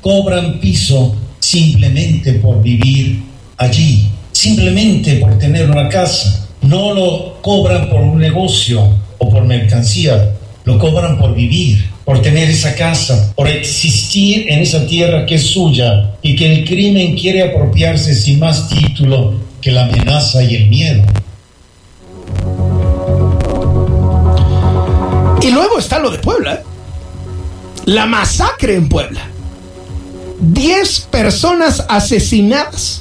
cobran piso simplemente por vivir allí, simplemente por tener una casa. No lo cobran por un negocio o por mercancía, lo cobran por vivir, por tener esa casa, por existir en esa tierra que es suya y que el crimen quiere apropiarse sin más título que la amenaza y el miedo. Y luego está lo de Puebla, la masacre en Puebla. 10 personas asesinadas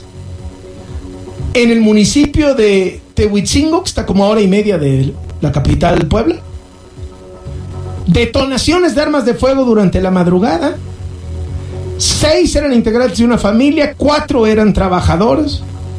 en el municipio de Tehuitzingo, que está como a hora y media de la capital Puebla. Detonaciones de armas de fuego durante la madrugada. 6 eran integrantes de una familia, 4 eran trabajadores.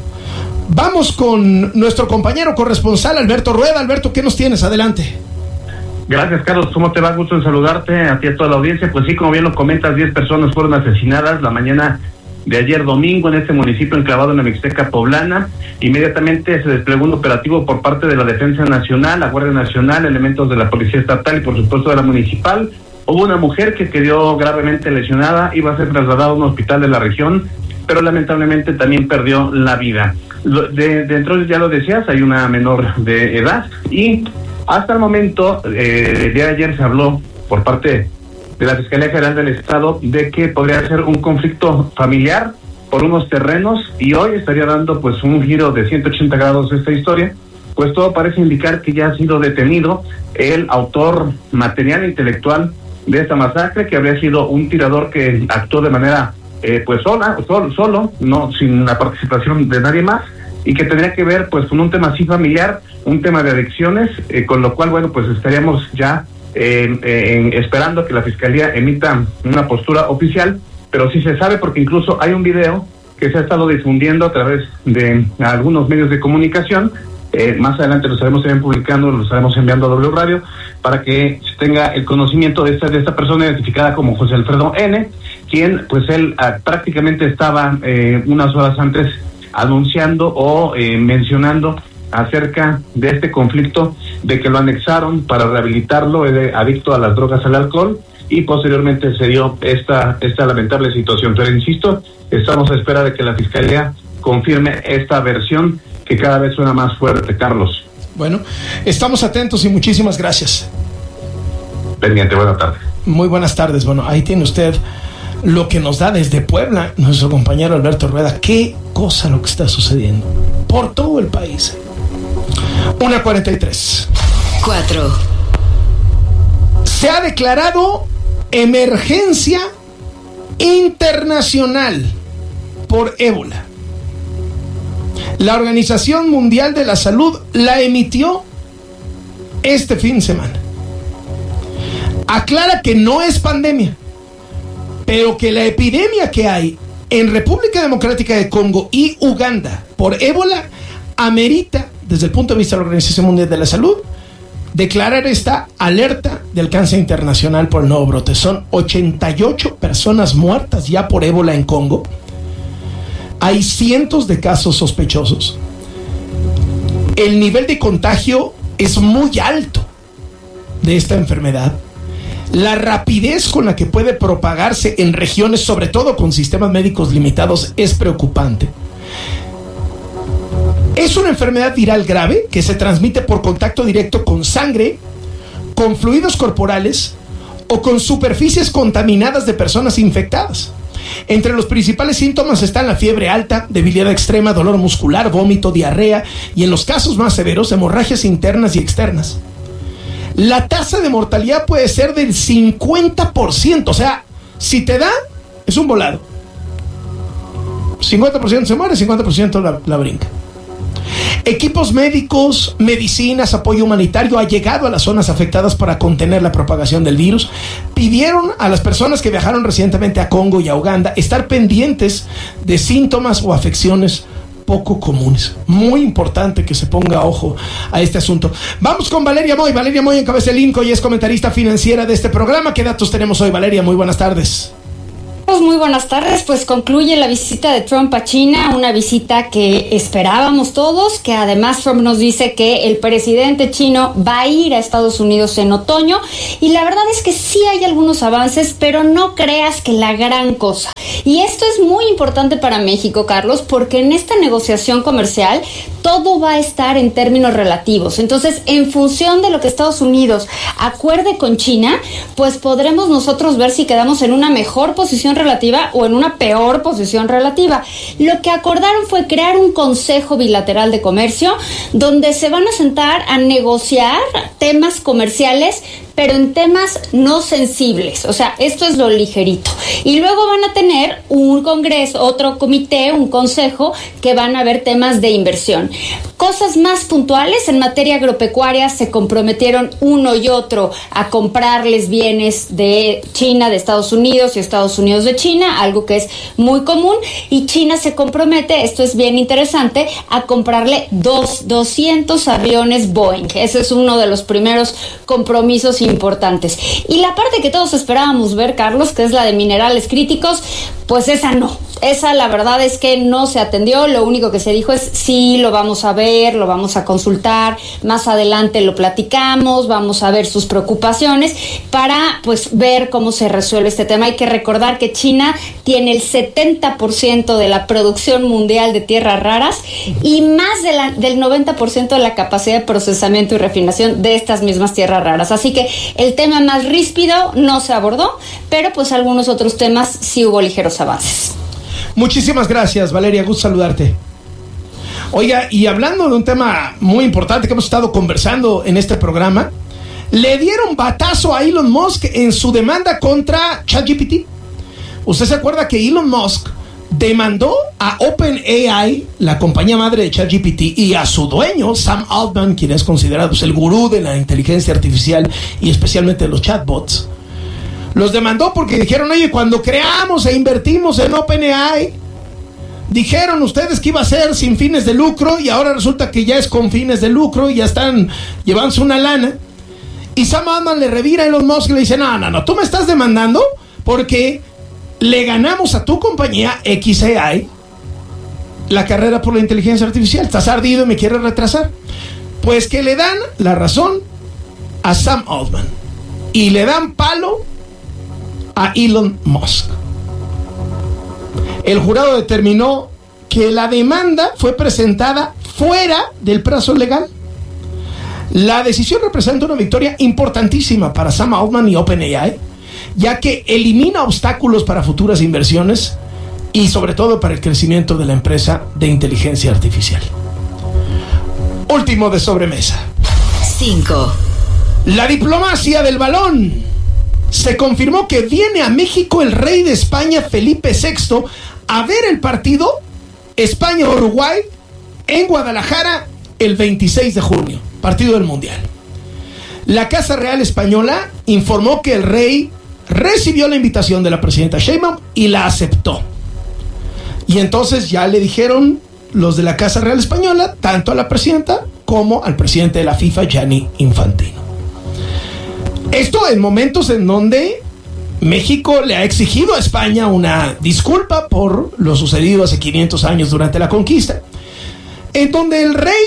Vamos con nuestro compañero corresponsal Alberto Rueda. Alberto, ¿qué nos tienes? Adelante. Gracias, Carlos. ¿Cómo te va? Gusto en saludarte a ti y a toda la audiencia. Pues sí, como bien lo comentas, 10 personas fueron asesinadas la mañana de ayer domingo en este municipio enclavado en la Mixteca poblana. Inmediatamente se desplegó un operativo por parte de la Defensa Nacional, la Guardia Nacional, elementos de la Policía Estatal y por supuesto de la Municipal. Hubo una mujer que quedó gravemente lesionada, iba a ser trasladada a un hospital de la región, pero lamentablemente también perdió la vida. Dentro, ya lo decías, hay una menor de edad y hasta el momento, el día de ayer se habló por parte de la Fiscalía General del Estado de que podría ser un conflicto familiar por unos terrenos y hoy estaría dando pues un giro de 180 grados esta historia, pues todo parece indicar que ya ha sido detenido el autor material e intelectual de esta masacre, que habría sido un tirador que actuó de manera pues solo, no sin la participación de nadie más, y que tendría que ver pues con un tema así familiar, un tema de adicciones, con lo cual, bueno, pues estaríamos ya esperando que la Fiscalía emita una postura oficial, pero sí se sabe porque incluso hay un video que se ha estado difundiendo a través de algunos medios de comunicación. Más adelante lo estaremos también publicando, lo estaremos enviando a W Radio para que se tenga el conocimiento de esta persona identificada como José Alfredo N., quien pues él prácticamente estaba unas horas antes anunciando o mencionando acerca de este conflicto, de que lo anexaron para rehabilitarlo, adicto a las drogas, al alcohol, y posteriormente se dio esta lamentable situación. Pero insisto, estamos a espera de que la Fiscalía confirme esta versión que cada vez suena más fuerte, Carlos. Bueno, estamos atentos y muchísimas gracias. Pendiente, buenas tardes. Muy buenas tardes. Bueno, ahí tiene usted lo que nos da desde Puebla nuestro compañero Alberto Rueda. Qué cosa lo que está sucediendo por todo el país. 1:43. 4. Se ha declarado emergencia internacional por ébola. La Organización Mundial de la Salud la emitió este fin de semana. Aclara que no es pandemia, pero que la epidemia que hay en República Democrática de Congo y Uganda por ébola amerita, desde el punto de vista de la Organización Mundial de la Salud, declarar esta alerta de alcance internacional por el nuevo brote. Son 88 personas muertas ya por ébola en Congo. Hay cientos de casos sospechosos. El nivel de contagio es muy alto de esta enfermedad. La rapidez con la que puede propagarse en regiones, sobre todo con sistemas médicos limitados, es preocupante. Es una enfermedad viral grave que se transmite por contacto directo con sangre, con fluidos corporales o con superficies contaminadas de personas infectadas. Entre los principales síntomas están la fiebre alta, debilidad extrema, dolor muscular, vómito, diarrea y, en los casos más severos, hemorragias internas y externas. La tasa de mortalidad puede ser del 50%. O sea, si te da, es un volado. 50% se muere, 50% la brinca. Equipos médicos, medicinas, apoyo humanitario ha llegado a las zonas afectadas para contener la propagación del virus. Pidieron a las personas que viajaron recientemente a Congo y a Uganda estar pendientes de síntomas o afecciones poco comunes. Muy importante que se ponga ojo a este asunto. Vamos con Valeria Moy. Valeria Moy encabeza el INCO y es comentarista financiera de este programa. ¿Qué datos tenemos hoy, Valeria? Muy buenas tardes. Muy buenas tardes. Pues concluye la visita de Trump a China, una visita que esperábamos todos, que además Trump nos dice que el presidente chino va a ir a Estados Unidos en otoño, y la verdad es que sí hay algunos avances, pero no creas que la gran cosa. Y esto es muy importante para México, Carlos, porque en esta negociación comercial todo va a estar en términos relativos. Entonces, en función de lo que Estados Unidos acuerde con China, pues podremos nosotros ver si quedamos en una mejor posición relativa o en una peor posición relativa. Lo que acordaron fue crear un consejo bilateral de comercio donde se van a sentar a negociar temas comerciales, pero en temas no sensibles. O sea, esto es lo ligerito. Y luego van a tener un congreso, otro comité, un consejo, que van a ver temas de inversión. Cosas más puntuales en materia agropecuaria: se comprometieron uno y otro a comprarles bienes de China, de Estados Unidos, y Estados Unidos de China, algo que es muy común. Y China se compromete, esto es bien interesante, a comprarle 200 aviones Boeing. Ese es uno de los primeros compromisos importantes. Y la parte que todos esperábamos ver, Carlos, que es la de minerales críticos, pues esa no. Esa, la verdad es que no se atendió. Lo único que se dijo es: sí, lo vamos a ver, lo vamos a consultar, más adelante lo platicamos, vamos a ver sus preocupaciones para pues ver cómo se resuelve este tema. Hay que recordar que China tiene el 70% de la producción mundial de tierras raras y más del 90% de la capacidad de procesamiento y refinación de estas mismas tierras raras. Así que el tema más ríspido no se abordó, pero pues algunos otros temas sí hubo ligeros avances. Muchísimas gracias, Valeria, gusto saludarte. Oiga, y hablando de un tema muy importante que hemos estado conversando en este programa, le dieron batazo a Elon Musk en su demanda contra ChatGPT. ¿Usted se acuerda que Elon Musk demandó a OpenAI, la compañía madre de ChatGPT, y a su dueño, Sam Altman, quien es considerado el gurú de la inteligencia artificial y especialmente de los chatbots? Los demandó porque dijeron: oye, cuando creamos e invertimos en OpenAI, dijeron ustedes que iba a ser sin fines de lucro, y ahora resulta que ya es con fines de lucro y ya están llevándose una lana. Y Sam Altman le revira a Elon Musk y le dice: no, tú me estás demandando porque le ganamos a tu compañía XAI la carrera por la inteligencia artificial. Estás ardido y me quieres retrasar. Pues que le dan la razón a Sam Altman y le dan palo a Elon Musk. El jurado determinó que la demanda fue presentada fuera del plazo legal. La decisión representa una victoria importantísima para Sam Altman y OpenAI, ya que elimina obstáculos para futuras inversiones y sobre todo para el crecimiento de la empresa de inteligencia artificial. Último de sobremesa. 5. La diplomacia del balón. Se confirmó que viene a México el rey de España, Felipe VI, a ver el partido España-Uruguay en Guadalajara el 26 de junio, partido del Mundial. La Casa Real Española informó que el rey recibió la invitación de la presidenta Sheinbaum y la aceptó. Y entonces ya le dijeron los de la Casa Real Española, tanto a la presidenta como al presidente de la FIFA, Gianni Infantino. Esto en momentos en donde México le ha exigido a España una disculpa por lo sucedido hace 500 años durante la conquista, en donde el rey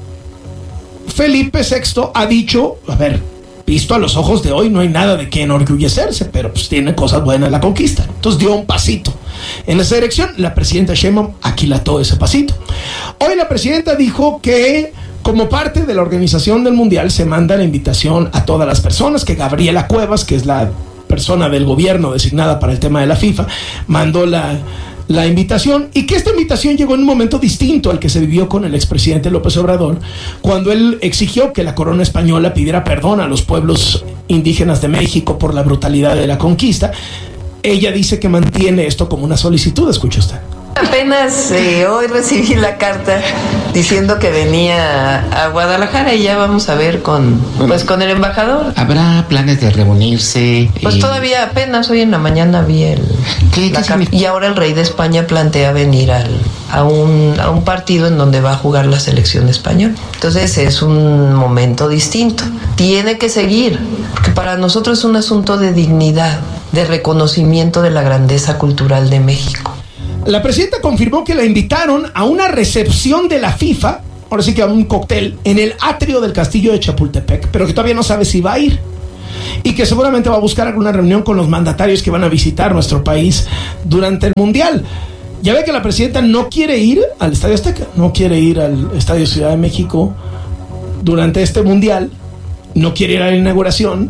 Felipe VI ha dicho: a ver, visto a los ojos de hoy no hay nada de qué enorgullecerse, pero pues tiene cosas buenas la conquista. Entonces dio un pasito en esa dirección. La presidenta Sheinbaum aquilató ese pasito. Hoy la presidenta dijo que como parte de la organización del Mundial se manda la invitación a todas las personas, que Gabriela Cuevas, que es la persona del gobierno designada para el tema de la FIFA, mandó la invitación, y que esta invitación llegó en un momento distinto al que se vivió con el expresidente López Obrador, cuando él exigió que la corona española pidiera perdón a los pueblos indígenas de México por la brutalidad de la conquista. Ella dice que mantiene esto como una solicitud. Escucha usted. Apenas hoy recibí la carta diciendo que venía a Guadalajara y ya vamos a ver con el embajador. ¿Habrá planes de reunirse? Pues todavía apenas hoy en la mañana vi la carta. Y ahora el rey de España plantea venir a un partido en donde va a jugar la selección española. Entonces es un momento distinto. Tiene que seguir, porque para nosotros es un asunto de dignidad de reconocimiento de la grandeza cultural de México. La presidenta confirmó que la invitaron a una recepción de la FIFA, ahora sí que a un cóctel, en el atrio del castillo de Chapultepec, pero que todavía no sabe si va a ir. Y que seguramente va a buscar alguna reunión con los mandatarios que van a visitar nuestro país durante el Mundial. Ya ve que la presidenta no quiere ir al Estadio Azteca, no quiere ir al Estadio Ciudad de México durante este Mundial, no quiere ir a la inauguración.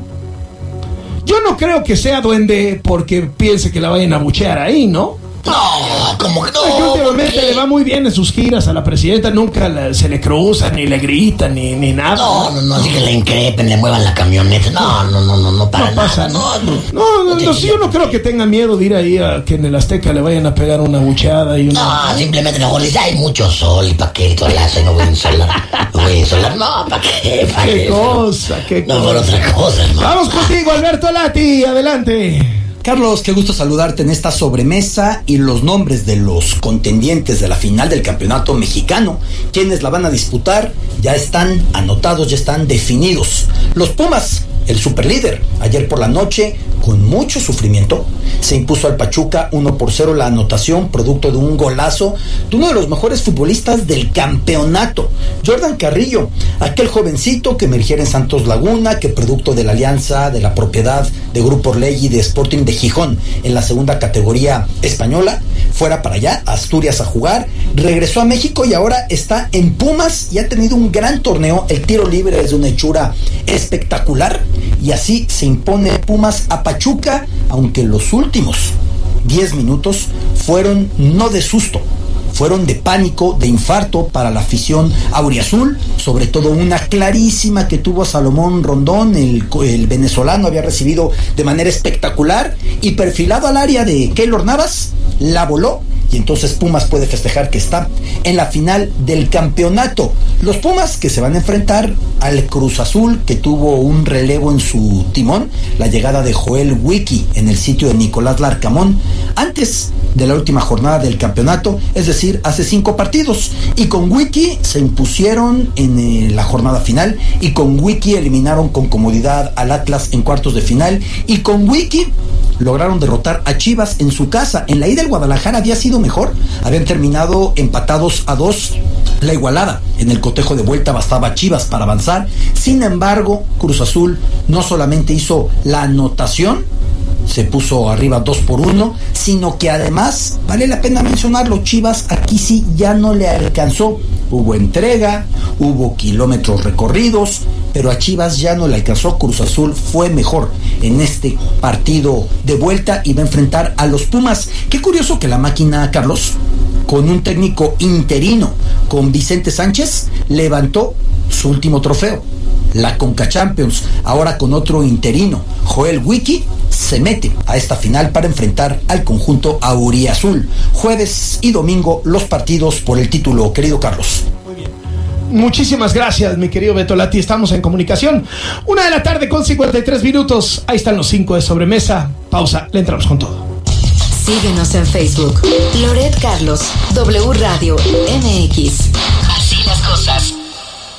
Yo no creo que sea duende porque piense que la vayan a buchear ahí, ¿no? No, como que no. Que últimamente le va muy bien en sus giras a la presidenta, nunca se le cruzan, ni le gritan, ni nada. No, así que le increpen, le muevan la camioneta. No, para pasa, nada. No, yo no creo que tenga miedo de ir ahí a que en el Azteca le vayan a pegar una bucheada y una... No, simplemente mejor dice, hay mucho sol, ¿y para qué? Tolazo, no voy a insolar. No, ¿para qué? ¿Qué cosa? No, por otra cosa, hermano. Vamos contigo, Alberto Lati, adelante. Carlos, qué gusto saludarte en esta sobremesa y los nombres de los contendientes de la final del campeonato mexicano, quienes la van a disputar, ya están anotados, ya están definidos. Los Pumas, el superlíder, ayer por la noche, con mucho sufrimiento, se impuso al Pachuca 1-0 la anotación, producto de un golazo de uno de los mejores futbolistas del campeonato, Jordan Carrillo, aquel jovencito que emergiera en Santos Laguna, que producto de la alianza de la propiedad de Grupo Orlegui y de Sporting de Gijón en la segunda categoría española, fuera para allá, a Asturias a jugar, regresó a México y ahora está en Pumas y ha tenido un gran torneo. El tiro libre es de una hechura espectacular y así se impone Pumas a Pachuca, aunque los últimos 10 minutos fueron no de susto, fueron de pánico, de infarto para la afición auriazul, sobre todo una clarísima que tuvo Salomón Rondón, el venezolano, había recibido de manera espectacular y perfilado al área de Keylor Navas, la voló y entonces Pumas puede festejar que está en la final del campeonato. Los Pumas que se van a enfrentar al Cruz Azul, que tuvo un relevo en su timón, la llegada de Joel Wiki en el sitio de Nicolás Larcamón, antes de la última jornada del campeonato, es decir, hace 5 partidos, y con Wiki se impusieron en la jornada final, y con Wiki eliminaron con comodidad al Atlas en cuartos de final, y con Wiki lograron derrotar a Chivas en su casa. En la ida el Guadalajara había sido mejor, habían terminado empatados a 2 la igualada. En el cotejo de vuelta bastaba Chivas para avanzar. Sin embargo, Cruz Azul no solamente hizo la anotación, se puso arriba 2-1, sino que además, vale la pena mencionarlo, Chivas aquí sí ya no le alcanzó. Hubo entrega, hubo kilómetros recorridos, pero a Chivas ya no le alcanzó. Cruz Azul fue mejor en este partido de vuelta y va a enfrentar a los Pumas. Qué curioso que la máquina, Carlos, con un técnico interino, con Vicente Sánchez, levantó su último trofeo, la Conca Champions. Ahora con otro interino, Joel Wiki, se mete a esta final para enfrentar al conjunto auriazul. Jueves y domingo los partidos por el título, querido Carlos. Muy bien. Muchísimas gracias, mi querido Beto Lati. Estamos en comunicación. 1:53 p.m. Ahí están los 5 de sobremesa. Pausa, le entramos con todo. Síguenos en Facebook. Loret Carlos, W Radio MX. Así las cosas.